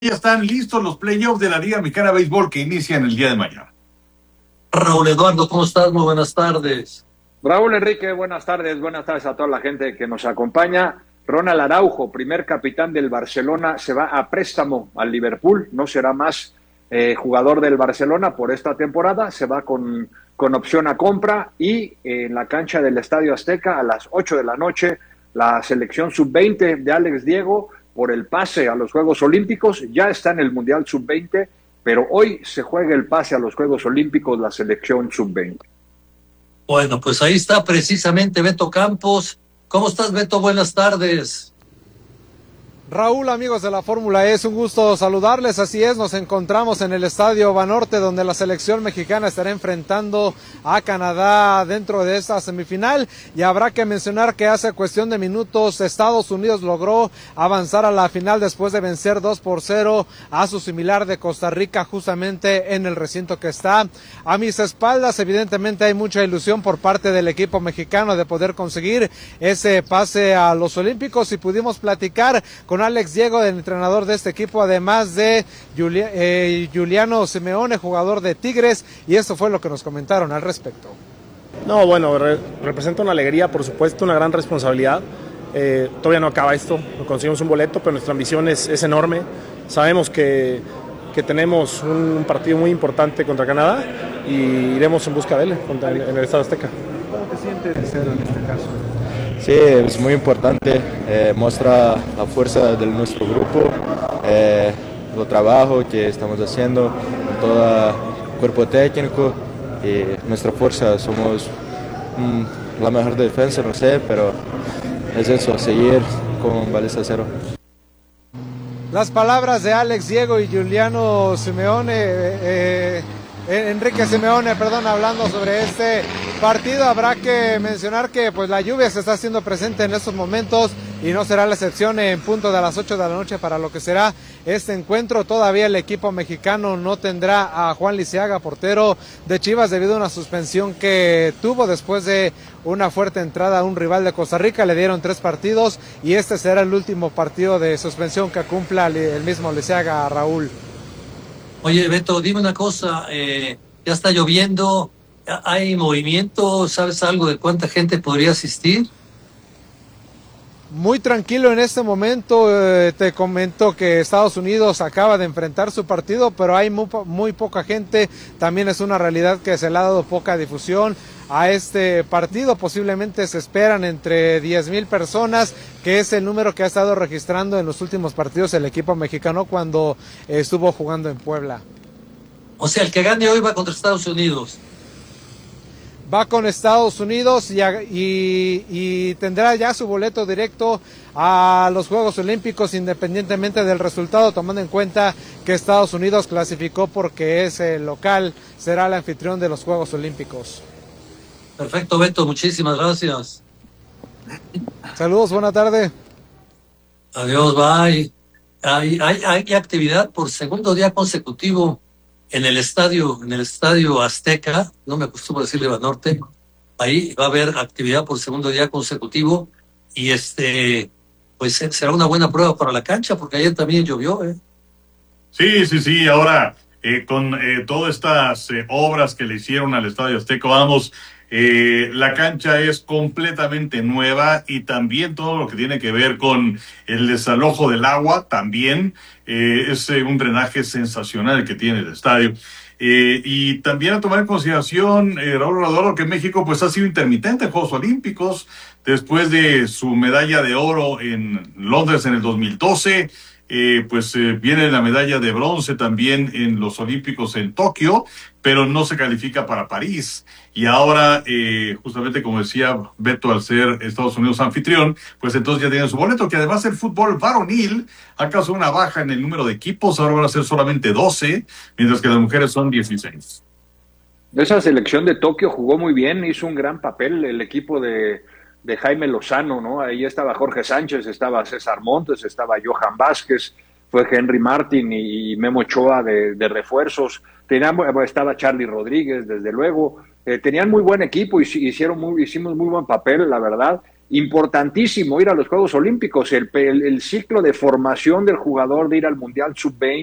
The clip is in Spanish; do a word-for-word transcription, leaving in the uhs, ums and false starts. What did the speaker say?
Ya están listos los playoffs de la Liga Mexicana de Béisbol que inician el día de mañana. Raúl Eduardo, ¿cómo estás? Muy buenas tardes. Raúl Enrique, buenas tardes, buenas tardes a toda la gente que nos acompaña. Ronald Araujo, primer capitán del Barcelona, se va a préstamo al Liverpool, no será más eh, jugador del Barcelona por esta temporada, se va con, con opción a compra y eh, en la cancha del Estadio Azteca a las ocho de la noche, la selección sub veinte de Alex Diego por el pase a los Juegos Olímpicos, ya está en el Mundial sub veinte, pero hoy se juega el pase a los Juegos Olímpicos la selección sub veinte. Bueno, pues ahí está precisamente Beto Campos. ¿Cómo estás, Beto? Buenas tardes. Raúl, amigos de la Fórmula E, es un gusto saludarles. Así es, nos encontramos en el Estadio Banorte, donde la selección mexicana estará enfrentando a Canadá dentro de esta semifinal. Y habrá que mencionar que hace cuestión de minutos Estados Unidos logró avanzar a la final después de vencer dos por cero a su similar de Costa Rica, justamente en el recinto que está a mis espaldas. Evidentemente hay mucha ilusión por parte del equipo mexicano de poder conseguir ese pase a los Olímpicos, y pudimos platicar con Alex Diego, el entrenador de este equipo, además de Julia, eh, Giuliano Simeone, jugador de Tigres, y esto fue lo que nos comentaron al respecto. No, bueno, re representa una alegría, por supuesto, una gran responsabilidad. Eh, todavía no acaba esto, conseguimos un boleto, pero nuestra ambición es, es enorme. Sabemos que, que tenemos un partido muy importante contra Canadá y iremos en busca de él contra, en, en el Estadio Azteca. ¿Cómo te sientes de ser en este caso? Sí, es muy importante, eh, muestra la fuerza de nuestro grupo, eh, el trabajo que estamos haciendo con todo el cuerpo técnico y nuestra fuerza. Somos mm, la mejor defensa, no sé, pero es eso, seguir con baliza cero. Las palabras de Alex Diego y Giuliano Simeone, eh, Enrique Simeone, perdón, hablando sobre este partido. Habrá que mencionar que pues la lluvia se está haciendo presente en estos momentos y no será la excepción en punto de las ocho de la noche para lo que será este encuentro. Todavía el equipo mexicano no tendrá a Juan Lisiaga, portero de Chivas, debido a una suspensión que tuvo después de una fuerte entrada a un rival de Costa Rica. Le dieron tres partidos y este será el último partido de suspensión que cumpla el mismo Lisiaga, Raúl. Oye, Beto, dime una cosa, eh, ya está lloviendo, ¿hay movimiento? ¿Sabes algo de cuánta gente podría asistir? Muy tranquilo en este momento. Eh, te comento que Estados Unidos acaba de enfrentar su partido, pero hay muy, muy poca gente. También es una realidad que se le ha dado poca difusión a este partido. Posiblemente se esperan entre diez mil personas, que es el número que ha estado registrando en los últimos partidos el equipo mexicano cuando eh, estuvo jugando en Puebla. O sea, el que gane hoy va contra Estados Unidos. Va con Estados Unidos y, y, y tendrá ya su boleto directo a los Juegos Olímpicos, independientemente del resultado, tomando en cuenta que Estados Unidos clasificó porque es el local, será el anfitrión de los Juegos Olímpicos. Perfecto, Beto, muchísimas gracias. Saludos, buena tarde. Adiós, bye. Hay, hay, hay actividad por segundo día consecutivo en el estadio, en el estadio Azteca. No me acostumbro a decirle Banorte. Ahí va a haber actividad por segundo día consecutivo y este, pues será una buena prueba para la cancha, porque ayer también llovió, ¿eh? Sí, sí, sí. Ahora, eh, con eh, todas estas eh, obras que le hicieron al Estadio Azteca, vamos, eh, la cancha es completamente nueva, y también todo lo que tiene que ver con el desalojo del agua, también eh, es eh, un drenaje sensacional el que tiene el estadio. Eh, y también a tomar en consideración, eh, Raúl Rodolfo, que México pues ha sido intermitente en Juegos Olímpicos, después de su medalla de oro en Londres en el dos mil doce. Eh, pues eh, viene la medalla de bronce también en los Olímpicos en Tokio, pero no se califica para París. Y ahora, eh, justamente como decía Beto, al ser Estados Unidos anfitrión, pues entonces ya tienen su boleto, que además el fútbol varonil ha causado una baja en el número de equipos, ahora van a ser solamente doce, mientras que las mujeres son dieciséis. Esa selección de Tokio jugó muy bien, hizo un gran papel el equipo de... de Jaime Lozano, ¿no? Ahí estaba Jorge Sánchez, estaba César Montes, estaba Johan Vázquez, fue Henry Martin y Memo Ochoa de, de refuerzos. Tenían, estaba Charlie Rodríguez, desde luego. Eh, tenían muy buen equipo y hicieron muy, hicimos muy buen papel, la verdad. importantísimo ir a los Juegos Olímpicos, el, el, el ciclo de formación del jugador de ir al Mundial sub veinte.